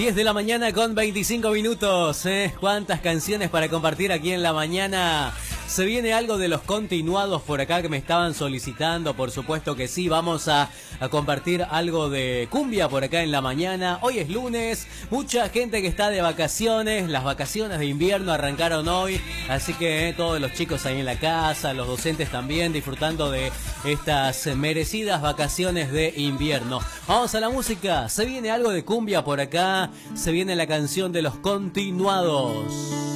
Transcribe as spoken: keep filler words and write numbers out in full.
diez de la mañana con veinticinco minutos. ¿eh? ¿Cuántas canciones para compartir aquí en la mañana? Se viene algo de los continuados por acá que me estaban solicitando. Por supuesto que sí, vamos a, a compartir algo de cumbia por acá en la mañana. Hoy es lunes, mucha gente que está de vacaciones. Las vacaciones de invierno arrancaron hoy. Así que eh, todos los chicos ahí en la casa, los docentes también disfrutando de estas merecidas vacaciones de invierno. Vamos a la música. Se viene algo de cumbia por acá. Se viene la canción de los continuados.